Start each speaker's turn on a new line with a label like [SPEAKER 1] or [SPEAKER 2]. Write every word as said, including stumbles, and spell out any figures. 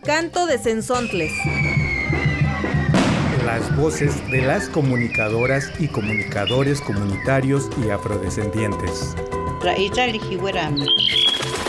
[SPEAKER 1] Canto de Cenzontles.
[SPEAKER 2] Las voces de las comunicadoras y comunicadores comunitarios y afrodescendientes.
[SPEAKER 3] Ra'iyta lihiwirami.